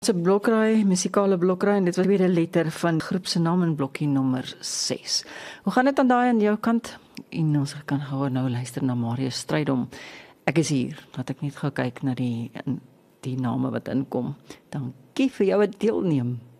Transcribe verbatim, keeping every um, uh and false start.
'n blokraai, musikale blokraai en dit was weer 'n letter van groep se naam in blokkie nommer ses. Hoe gaan dit aan daai aan jou kant? En ons kan gou nou luister na Marius Strydom. Ek is hier, laat ek net gou kyk na die die name wat inkom. Dankie vir jou deelneem.